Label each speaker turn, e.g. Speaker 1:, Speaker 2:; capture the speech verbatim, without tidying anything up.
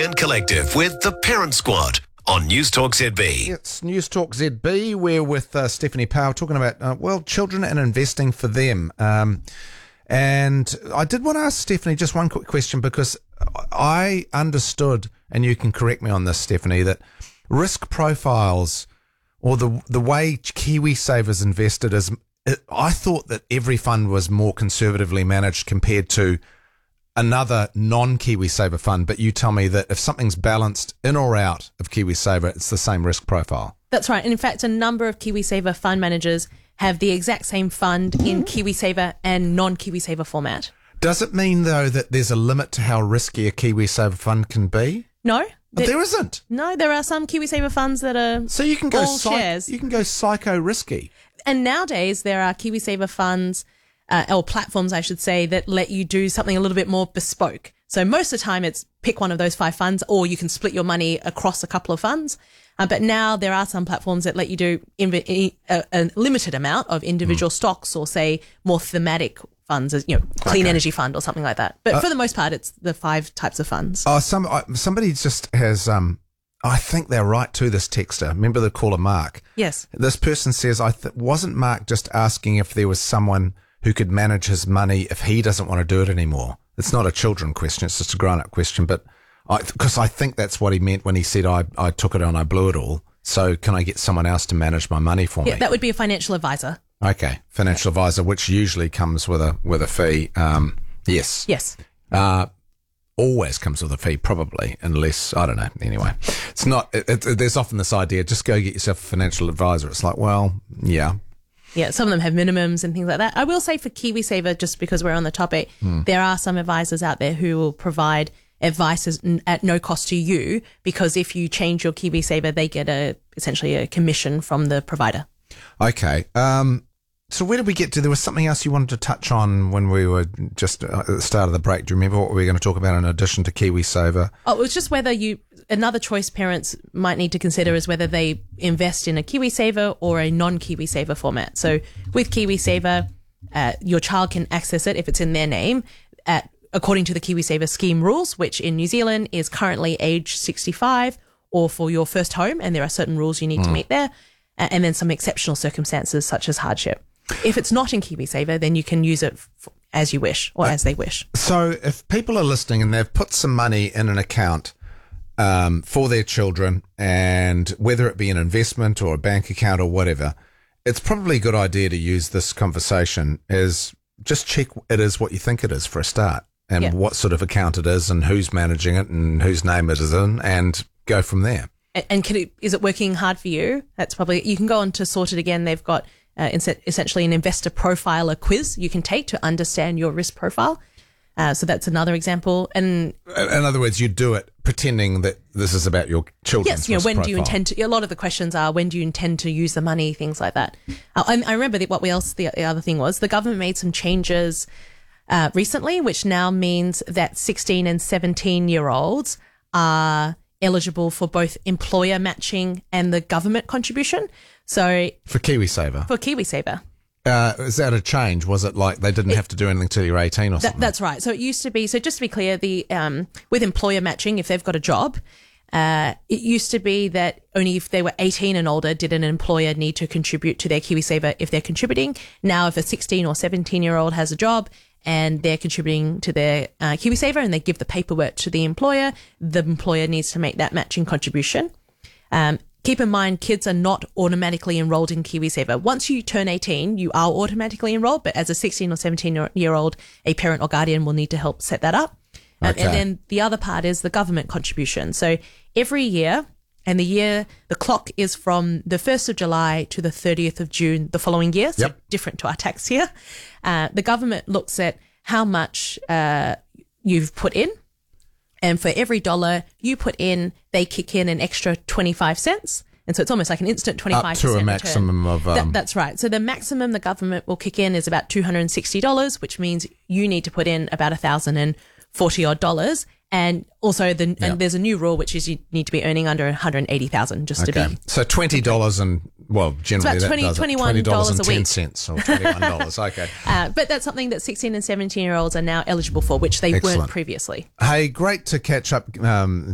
Speaker 1: and Collective with the Parent Squad on News Talk Z B.
Speaker 2: It's News Talk Z B. We're with uh, Stephanie Powell talking about, uh, well, children and investing for them. Um, and I did want to ask Stephanie just one quick question, because I understood, and you can correct me on this, Stephanie, that risk profiles or the the way KiwiSaver's invested is, I thought that every fund was more conservatively managed compared to another non-KiwiSaver fund, but you tell me that if something's balanced in or out of KiwiSaver, it's the same risk profile.
Speaker 3: That's right. And in fact, a number of KiwiSaver fund managers have the exact same fund in KiwiSaver and non-KiwiSaver format.
Speaker 2: Does it mean, though, that there's a limit to how risky a KiwiSaver fund can be?
Speaker 3: No.
Speaker 2: But there isn't.
Speaker 3: No, there are some KiwiSaver funds that are
Speaker 2: so you can go
Speaker 3: all
Speaker 2: psych-
Speaker 3: shares.
Speaker 2: You can go psycho risky.
Speaker 3: And nowadays there are KiwiSaver funds, uh, or platforms, I should say, that let you do something a little bit more bespoke. So most of the time it's pick one of those five funds, or you can split your money across a couple of funds. Uh, but now there are some platforms that let you do inv- a, a limited amount of individual mm. stocks, or say more thematic funds, as you know, clean okay. energy fund or something like that. But uh, for the most part, it's the five types of funds.
Speaker 2: Oh, some uh, somebody just has. Um, I think they're right too. This texter, remember the caller Mark?
Speaker 3: Yes.
Speaker 2: This person says, "I th- wasn't Mark just asking if there was someone who could manage his money if he doesn't want to do it anymore?" It's not a children question; it's just a grown-up question. But because I, I think that's what he meant when he said, "I I took it and I blew it all. So can I get someone else to manage my money for
Speaker 3: yeah,
Speaker 2: me?"
Speaker 3: That would be a financial advisor.
Speaker 2: Okay, financial advisor, which usually comes with a with a fee. Um, yes.
Speaker 3: Yes.
Speaker 2: Uh, always comes with a fee, probably, unless, I don't know. Anyway, it's not. It, it, there's often this idea: just go get yourself a financial advisor. It's like, well, yeah.
Speaker 3: Yeah, some of them have minimums and things like that. I will say for KiwiSaver, just because we're on the topic, hmm. there are some advisors out there who will provide advice at no cost to you, because if you change your KiwiSaver, they get a essentially a commission from the provider.
Speaker 2: Okay. Um, so where did we get to? There was something else you wanted to touch on when we were just at the start of the break. Do you remember what we were going to talk about in addition to KiwiSaver?
Speaker 3: Oh, it was just whether you, another choice parents might need to consider is whether they invest in a KiwiSaver or a non-KiwiSaver format. So with KiwiSaver, uh, your child can access it if it's in their name at according to the KiwiSaver scheme rules, which in New Zealand is currently age sixty-five, or for your first home, and there are certain rules you need mm. to meet there, and then some exceptional circumstances such as hardship. If it's not in KiwiSaver, then you can use it f- as you wish, or uh, as they wish.
Speaker 2: So if people are listening and they've put some money in an account um, for their children, and whether it be an investment or a bank account or whatever, it's probably a good idea to use this conversation as just check it is what you think it is for a start, and yeah. what sort of account it is, and who's managing it, and whose name it is in, and go from there.
Speaker 3: And, and can it, is it working hard for you? That's probably, you can go on to Sort It Again. They've got uh, essentially an investor profiler quiz you can take to understand your risk profile. Uh, so that's another example. And
Speaker 2: in other words, you do it pretending that this is about your children's
Speaker 3: yes, you know,
Speaker 2: risk
Speaker 3: when
Speaker 2: profile.
Speaker 3: do you intend to? A lot of the questions are, when do you intend to use the money? Things like that. Uh, I, I remember that what we else the, the other thing was the government made some changes uh, recently, which now means that sixteen and seventeen year olds are eligible for both employer matching and the government contribution. So
Speaker 2: for KiwiSaver,
Speaker 3: for KiwiSaver.
Speaker 2: Uh, is that a change? Was it like they didn't
Speaker 3: it,
Speaker 2: have to do anything till you're eighteen or
Speaker 3: that,
Speaker 2: something?
Speaker 3: That's right. So it used to be, so just to be clear, the um, with employer matching, if they've got a job, uh, it used to be that only if they were eighteen and older did an employer need to contribute to their KiwiSaver if they're contributing. Now, if a sixteen or seventeen year old has a job and they're contributing to their uh, KiwiSaver and they give the paperwork to the employer, the employer needs to make that matching contribution. Um, Keep in mind, kids are not automatically enrolled in KiwiSaver. Once you turn eighteen, you are automatically enrolled, but as a sixteen or seventeen year old, a parent or guardian will need to help set that up. Okay. Um, and then the other part is the government contribution. So every year, and the year, the clock is from the first of July to the thirtieth of June the following year, so yep. different to our tax year. Uh, the government looks at how much uh, you've put in. And for every dollar you put in, they kick in an extra twenty-five cents. And so it's almost like an instant twenty-five percent
Speaker 2: Up to a maximum
Speaker 3: return.
Speaker 2: of... Um...
Speaker 3: That, that's right. So the maximum the government will kick in is about two hundred sixty dollars, which means you need to put in about one thousand forty odd dollars. And also, the, yeah. and there's a new rule, which is you need to be earning under one hundred eighty thousand dollars just
Speaker 2: okay.
Speaker 3: to be...
Speaker 2: So twenty dollars and, well, generally
Speaker 3: it's about twenty,
Speaker 2: that does
Speaker 3: twenty-one dollars
Speaker 2: and
Speaker 3: a week.
Speaker 2: ten cents or twenty-one dollars, okay.
Speaker 3: Uh, but that's something that sixteen and seventeen year olds are now eligible for, which they
Speaker 2: Excellent.
Speaker 3: weren't previously.
Speaker 2: Hey, great to catch up. Um,